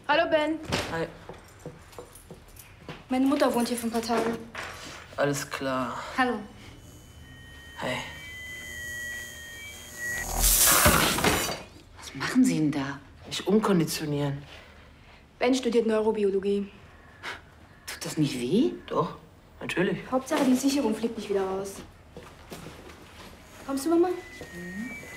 Hallo, Ben. Hi. Meine Mutter wohnt hier für ein paar Tage. Alles klar. Hallo. Hey. Was machen Sie denn da? Mich umkonditionieren. Ben studiert Neurobiologie. Tut das nicht weh? Doch, natürlich. Hauptsache, die Sicherung fliegt nicht wieder raus. Kommst du, Mama? Mhm.